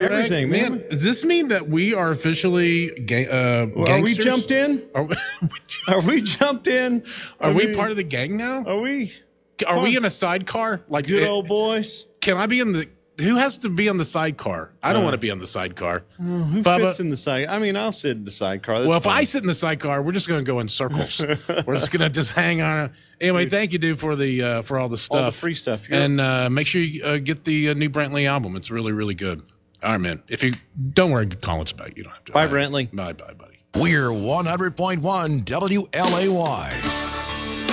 everything, man. Does this mean that we are officially gangsters? Are we jumped in? Are we jumped in? Are we part of the gang now? Are we? Are we in a sidecar? Like good old boys? Can I be in the? Who has to be on the sidecar? I don't want to be on the sidecar. Who fits in the side? I mean, I'll sit in the sidecar. That's if I sit in the sidecar, we're just going to go in circles. We're just going to just hang on. Anyway, thank you, dude, for the for all the stuff, all the free stuff, and make sure you get the new Brantley album. It's really, really good. All right, man. If you don't worry, Colin's back. You don't have to. Bye, Brantley. Bye, buddy. We're 100.1 WLAY.